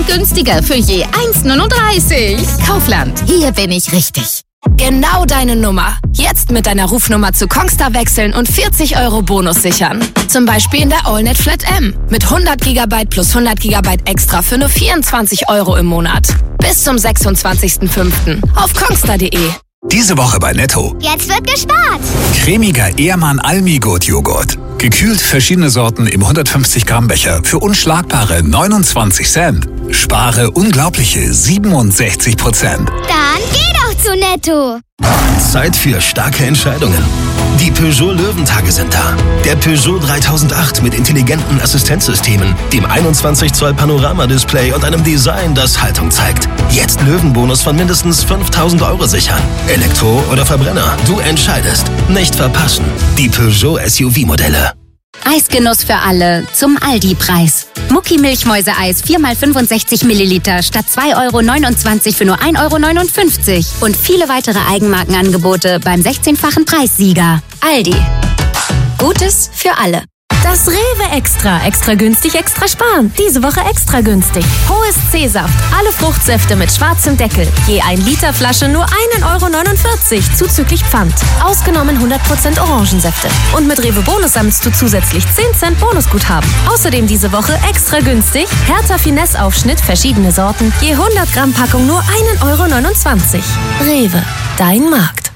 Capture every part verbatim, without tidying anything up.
günstiger für je eins Komma neununddreißig. Kaufland, hier bin ich richtig. Genau deine Nummer. Jetzt mit deiner Rufnummer zu Kongstar wechseln und vierzig Euro Bonus sichern. Zum Beispiel in der AllNet Flat M. Mit hundert Gigabyte plus hundert Gigabyte extra für nur vierundzwanzig Euro im Monat. Bis zum sechsundzwanzigsten fünften auf kongstar punkt de. Diese Woche bei Netto. Jetzt wird gespart. Cremiger Ehrmann Almi-Gut-Joghurt. Gekühlt verschiedene Sorten im hundertfünfzig Gramm Becher für unschlagbare neunundzwanzig Cent. Spare unglaubliche siebenundsechzig Prozent. Dann geh doch zu Netto. Zeit für starke Entscheidungen. Die Peugeot Löwentage sind da. Der Peugeot dreitausendacht mit intelligenten Assistenzsystemen, dem einundzwanzig Zoll Panoramadisplay und einem Design, das Haltung zeigt. Jetzt Löwenbonus von mindestens fünftausend Euro sichern. Elektro oder Verbrenner, du entscheidest. Nicht verpassen. Die Peugeot S U V-Modelle. Eisgenuss für alle zum Aldi-Preis. Mucki Milchmäuse-Eis vier mal fünfundsechzig Milliliter statt zwei Euro neunundzwanzig für nur ein Euro neunundfünfzig. Und viele weitere Eigenmarkenangebote beim sechzehnfachen Preissieger. Aldi. Gutes für alle. Das Rewe Extra. Extra günstig, extra sparen. Diese Woche extra günstig. Hohes C-Saft. Alle Fruchtsäfte mit schwarzem Deckel. Je ein Liter Flasche nur ein Euro neunundvierzig zuzüglich Pfand. Ausgenommen hundert Prozent Orangensäfte. Und mit Rewe Bonus sammelst du zusätzlich zehn Cent Bonusguthaben. Außerdem diese Woche extra günstig. Hertha Finesse Aufschnitt, verschiedene Sorten. Je hundert Gramm Packung nur ein Euro neunundzwanzig. Rewe. Dein Markt.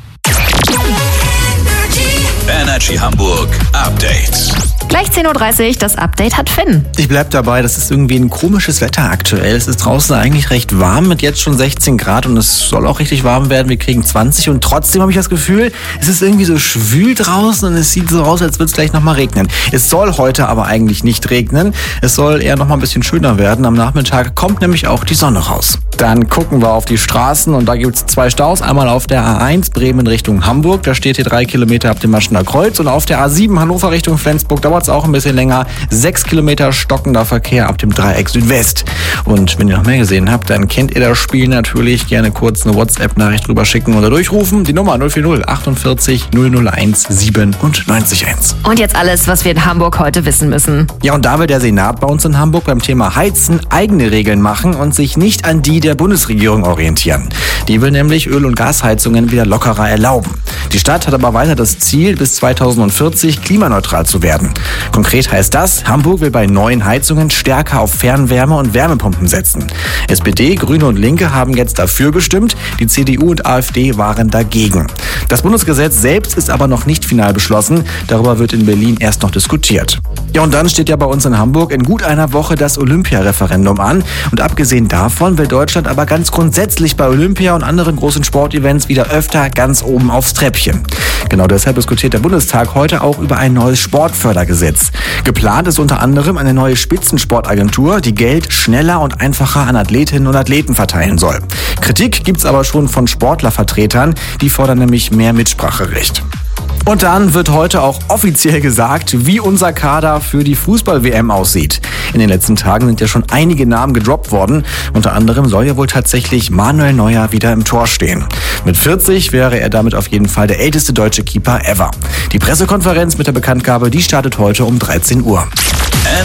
Energy Hamburg Update. Gleich zehn Uhr dreißig, das Update hat Finn. Ich bleib dabei, das ist irgendwie ein komisches Wetter aktuell. Es ist draußen eigentlich recht warm mit jetzt schon sechzehn Grad und es soll auch richtig warm werden. Wir kriegen zwanzig und trotzdem habe ich das Gefühl, es ist irgendwie so schwül draußen und es sieht so aus, als würde es gleich nochmal regnen. Es soll heute aber eigentlich nicht regnen. Es soll eher nochmal ein bisschen schöner werden. Am Nachmittag kommt nämlich auch die Sonne raus. Dann gucken wir auf die Straßen und da gibt es zwei Staus. Einmal auf der A eins Bremen in Richtung Hamburg. Da steht hier drei Kilometer ab dem Maschener Kreuz und auf der A sieben Hannover Richtung Flensburg dauert es auch ein bisschen länger. Sechs Kilometer stockender Verkehr ab dem Dreieck Südwest. Und wenn ihr noch mehr gesehen habt, dann kennt ihr das Spiel natürlich. Gerne kurz eine WhatsApp-Nachricht drüber schicken oder durchrufen. Die Nummer null vier null achtundvierzig null null eins siebenundneunzig eins. Und jetzt alles, was wir in Hamburg heute wissen müssen. Ja, und da will der Senat bei uns in Hamburg beim Thema Heizen eigene Regeln machen und sich nicht an die der Bundesregierung orientieren. Die will nämlich Öl- und Gasheizungen wieder lockerer erlauben. Die Stadt hat aber weiter das Ziel, bis zweitausendvierzig klimaneutral zu werden. Konkret heißt das, Hamburg will bei neuen Heizungen stärker auf Fernwärme und Wärmepumpen setzen. S P D, Grüne und Linke haben jetzt dafür gestimmt, die C D U und AfD waren dagegen. Das Bundesgesetz selbst ist aber noch nicht final beschlossen, darüber wird in Berlin erst noch diskutiert. Ja, und dann steht ja bei uns in Hamburg in gut einer Woche das Olympia-Referendum an und abgesehen davon will Deutschland aber ganz grundsätzlich bei Olympia und anderen großen Sportevents wieder öfter ganz oben aufs Treppchen. Genau deshalb diskutiert der Bundestag heute auch über ein neues Sportfördergesetz. Geplant ist unter anderem eine neue Spitzensportagentur, die Geld schneller und einfacher an Athletinnen und Athleten verteilen soll. Kritik gibt's aber schon von Sportlervertretern, die fordern nämlich mehr Mitspracherecht. Und dann wird heute auch offiziell gesagt, wie unser Kader für die Fußball-W M aussieht. In den letzten Tagen sind ja schon einige Namen gedroppt worden. Unter anderem soll ja wohl tatsächlich Manuel Neuer wieder im Tor stehen. Mit vierzig wäre er damit auf jeden Fall der älteste deutsche Keeper ever. Die Pressekonferenz mit der Bekanntgabe, die startet heute um dreizehn Uhr.